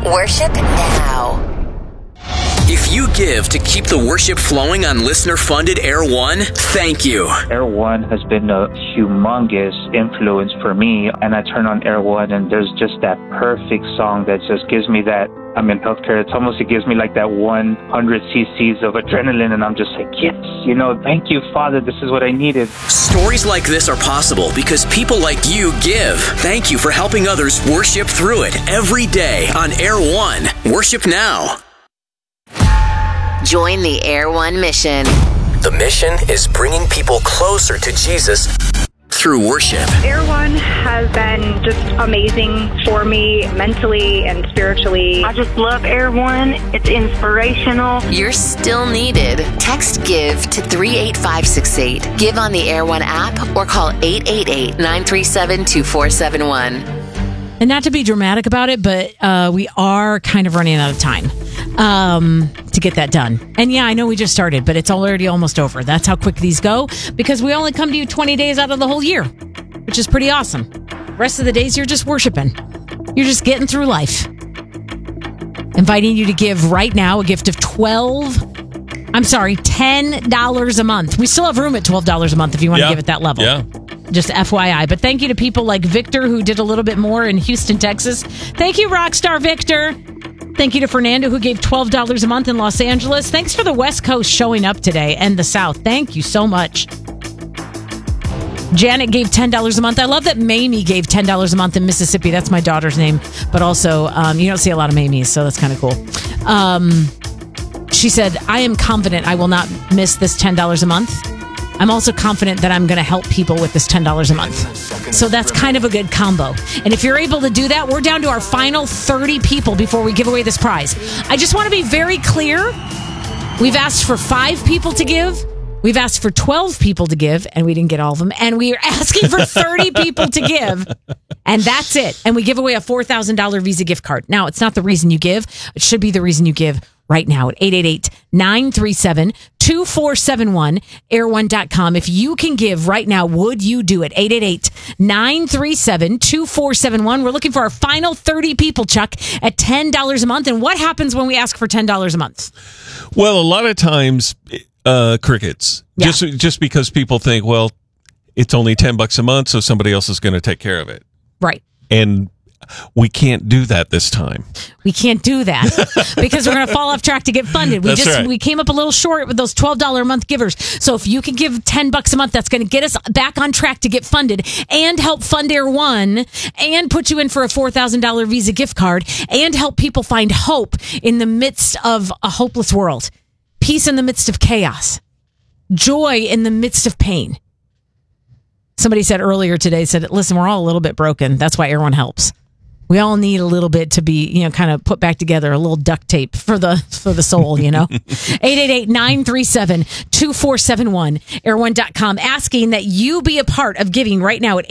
Worship now. If you give to keep the worship flowing on listener-funded Air One, thank you. Air One has been a humongous influence for me, and I turn on Air One, and there's just that perfect song that just gives me that. I'm in healthcare. It gives me like that 100 cc's of adrenaline, and I'm just like, yes, thank you, Father. This is what I needed. Stories like this are possible because people like you give. Thank you for helping others worship through it every day on Air One. Worship now. Join the Air One mission. The mission is bringing people closer to Jesus through worship. Air One has been just amazing for me mentally and spiritually. I just love Air One. It's inspirational. You're still needed. Text GIVE to 38568. Give on the Air One app or call 888-937-2471. And not to be dramatic about it, but we are kind of running out of time to get that done. And yeah, I know we just started, but it's already almost over. That's how quick these go, because we only come to you 20 days out of the whole year, which is pretty awesome. Rest of the days, you're just worshiping. You're just getting through life. Inviting you to give right now a gift of $10 a month. We still have room at $12 a month if you want to give it that level. Yeah. Just FYI. But thank you to people like Victor, who did a little bit more in Houston, Texas. Thank you, Rockstar Victor. Thank you to Fernando, who gave $12 a month in Los Angeles. Thanks for the West Coast showing up today and the South. Thank you so much. Janet gave $10 a month. I love that Mamie gave $10 a month in Mississippi. That's my daughter's name. But also, you don't see a lot of Mamies, so that's kind of cool. She said, I am confident I will not miss this $10 a month. I'm also confident that I'm going to help people with this $10 a month. So that's kind of a good combo. And if you're able to do that, we're down to our final 30 people before we give away this prize. I just want to be very clear. We've asked for 5 people to give. We've asked for 12 people to give, and we didn't get all of them. And we are asking for 30 people to give, and that's it. And we give away a $4,000 Visa gift card. Now, it's not the reason you give. It should be the reason you give right now at 888-937-2471, air1.com. If you can give right now, would you do it? 888-937-2471. We're looking for our final 30 people, Chuck, at $10 a month. And what happens when we ask for $10 a month? Well, a lot of times, crickets. Yeah. Just because people think, well, it's only $10 a month, so somebody else is going to take care of it. Right. And we can't do that this time. We can't do that because we're going to fall off track to get funded. We came up a little short with those $12 a month givers. So if you can give $10 a month, that's going to get us back on track to get funded and help fund Air One and put you in for a $4,000 Visa gift card and help people find hope in the midst of a hopeless world. Peace in the midst of chaos. Joy in the midst of pain. Somebody said earlier today, listen, we're all a little bit broken. That's why Air One helps. We all need a little bit to be, kind of put back together, a little duct tape for the soul, 888-937-2471, air1.com, asking that you be a part of giving right now at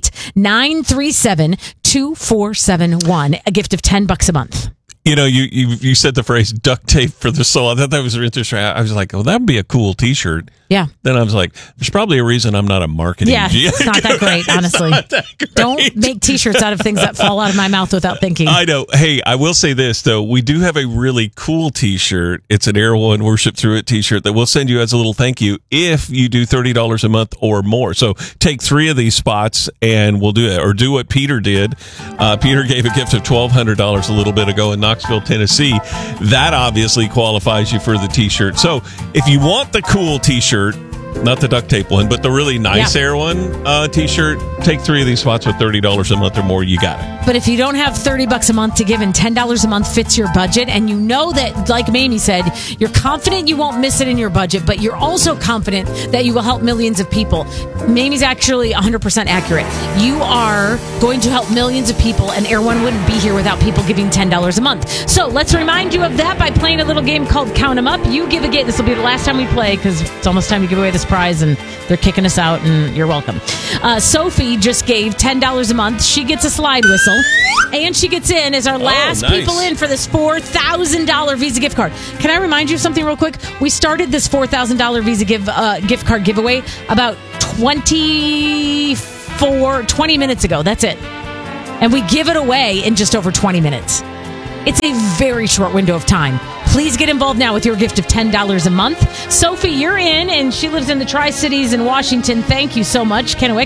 888-937-2471, a gift of $10 a month. You said the phrase duct tape for the soul. I thought that was interesting. I was like, that would be a cool T-shirt. Yeah. Then I was like, there's probably a reason I'm not a marketing. Yeah, it's not that great, honestly. Don't make T-shirts out of things that fall out of my mouth without thinking. I know. Hey, I will say this, though. We do have a really cool T-shirt. It's an Air One Worship Through It T-shirt that we'll send you as a little thank you if you do $30 a month or more. So take 3 of these spots and we'll do it. Or do what Peter did. Peter gave a gift of $1,200 a little bit ago in Knoxville, Tennessee. That obviously qualifies you for the T-shirt. So if you want the cool T-shirt, not the duct tape one, but the really nice Air One T-shirt, take 3 of these spots with $30 a month or more. You got it. But if you don't have $30 a month to give and $10 a month fits your budget, and you know that, like Mamie said, you're confident you won't miss it in your budget, but you're also confident that you will help millions of people. Mamie's actually 100% accurate. You are going to help millions of people, and Air One wouldn't be here without people giving $10 a month. So let's remind you of that by playing a little game called Count 'em Up. You give a game. This will be the last time we play because it's almost time to give away this prize, and they're kicking us out, and you're welcome. Sophie just gave $10 a month. She gets a slide whistle, and she gets in as our last people in for this $4,000 Visa gift card. Can I remind you of something real quick? We started this $4,000 Visa gift card giveaway about 20 minutes ago. That's it. And we give it away in just over 20 minutes. It's a very short window of time. Please get involved now with your gift of $10 a month. Sophie, you're in, and she lives in the Tri-Cities in Washington. Thank you so much, Kennewick.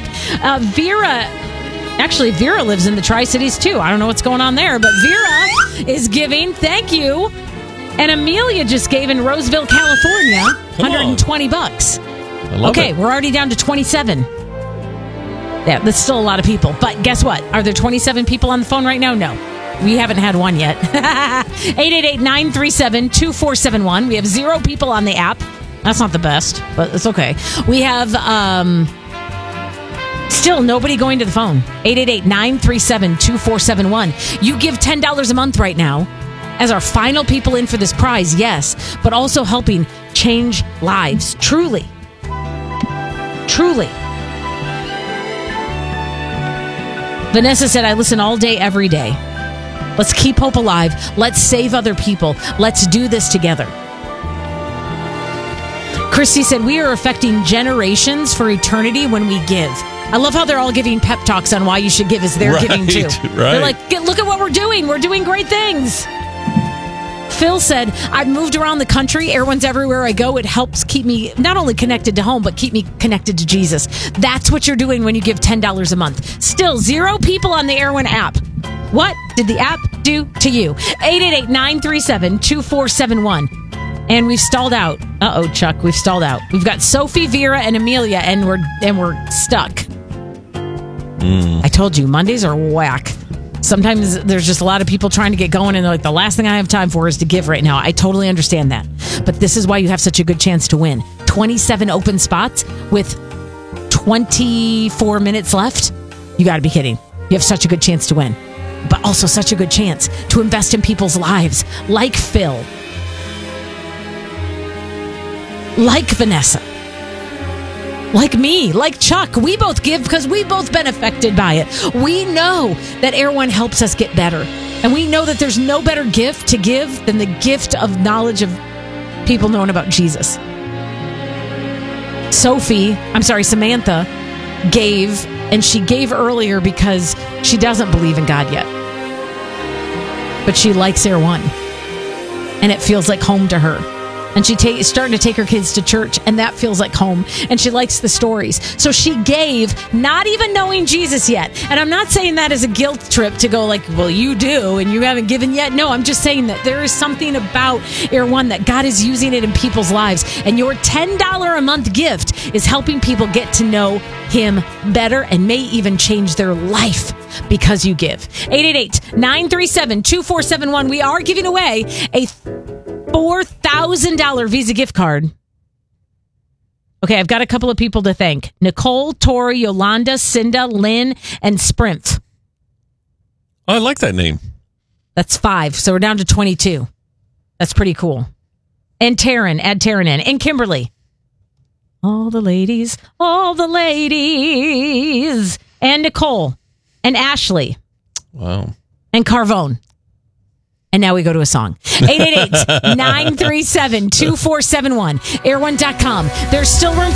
Vera lives in the Tri-Cities too. I don't know what's going on there, but Vera is giving. Thank you. And Amelia just gave in Roseville, California, $120. Okay, we're already down to 27. Yeah, that's still a lot of people. But guess what? Are there 27 people on the phone right now? No. We haven't had one yet. 888-937-2471. We have 0 people on the app. That's not the best, but it's okay. We have still nobody going to the phone. 888-937-2471. You give $10 a month right now as our final people in for this prize, yes, but also helping change lives. Truly. Vanessa said, I listen all day, every day. Let's keep hope alive. Let's save other people. Let's do this together. Christy said, we are affecting generations for eternity when we give. I love how they're all giving pep talks on why you should give as they're giving too. Right. They're like, look at what we're doing. We're doing great things. Phil said, I've moved around the country. Air One's everywhere I go. It helps keep me not only connected to home, but keep me connected to Jesus. That's what you're doing when you give $10 a month. Still 0 people on the Air One app. What did the app do to you? 888-937-2471. And we've stalled out. Uh-oh, Chuck, we've stalled out. We've got Sophie, Vera, and Amelia, and we're stuck. I told you, Mondays are whack. Sometimes there's just a lot of people trying to get going, and they're like, the last thing I have time for is to give right now. I totally understand that. But this is why you have such a good chance to win. 27 open spots with 24 minutes left. You got to be kidding. You have such a good chance to win. But also such a good chance to invest in people's lives, like Phil, like Vanessa, like me, like Chuck. We both give because we've both been affected by it. We know that Air One helps us get better. And we know that there's no better gift to give than the gift of knowledge of people knowing about Jesus. Samantha gave, and she gave earlier because she doesn't believe in God yet. But she likes Air One. And it feels like home to her. And she's starting to take her kids to church, and that feels like home. And she likes the stories. So she gave, not even knowing Jesus yet. And I'm not saying that as a guilt trip to go like, well, you do, and you haven't given yet. No, I'm just saying that there is something about Air One that God is using it in people's lives. And your $10 a month gift is helping people get to know Him better and may even change their life because you give. 888-937-2471. We are giving away a $4,000 Visa gift card. Okay, I've got a couple of people to thank. Nicole, Tori, Yolanda, Cinda, Lynn, and Sprint. Oh, I like that name. That's 5, so we're down to 22. That's pretty cool. And Taryn, add Taryn in. And Kimberly. All the ladies. And Nicole. And Ashley. Wow. And Carvone. And now we go to a song. 888-937-2471. Air1.com. There's still room